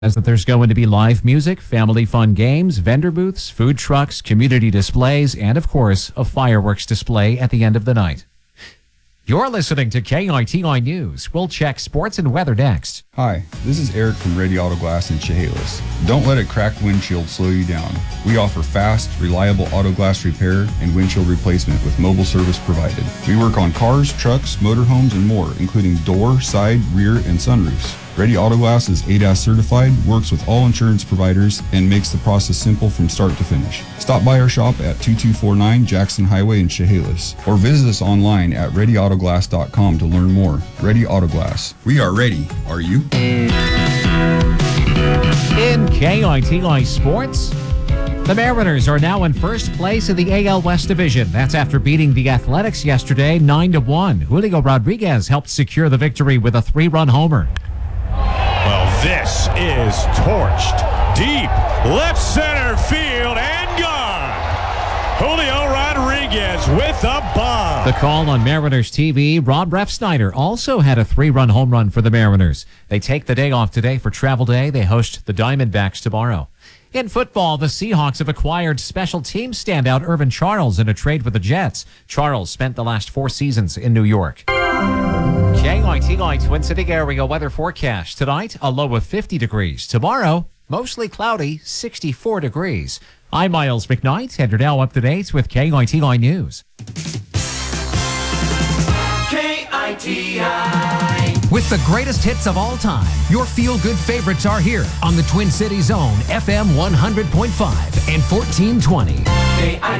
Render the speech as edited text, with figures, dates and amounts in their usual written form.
As that there's going to be live music, family fun games, vendor booths, food trucks, community displays, and of course, a fireworks display at the end of the night. You're listening to KITI News. We'll check sports and weather next. Hi, this is Eric from Ready Auto Glass in Chehalis. Don't let a cracked windshield slow you down. We offer fast, reliable auto glass repair and windshield replacement with mobile service provided. We work on cars, trucks, motorhomes, and more, including door, side, rear, and sunroofs. Ready Auto Glass is ADAS certified, works with all insurance providers, and makes the process simple from start to finish. Stop by our shop at 2249 Jackson Highway in Chehalis, or visit us online at readyautoglass.com to learn more. Ready Auto Glass. We are ready. Are you? In KITI Sports, the Mariners are now in first place in the AL West Division. That's after beating the Athletics yesterday 9-1. Julio Rodriguez helped secure the victory with a 3-run homer. Well, this is torched deep left center field and gone. Julio Rodriguez with a bomb. The call on Mariners TV, Rob Refsnyder also had a 3-run home run for the Mariners. They take the day off today for travel day. They host the Diamondbacks tomorrow. In football, the Seahawks have acquired special team standout Irvin Charles in a trade with the Jets. Charles spent the last 4 seasons in New York. KITI Twin City area weather forecast. Tonight, a low of 50 degrees. Tomorrow, mostly cloudy, 64 degrees. I'm Miles McKnight, and you're now up to date with KITI News. KITI. With the greatest hits of all time, your feel-good favorites are here on the Twin Cities Zone, FM 100.5 and 1420. KITI.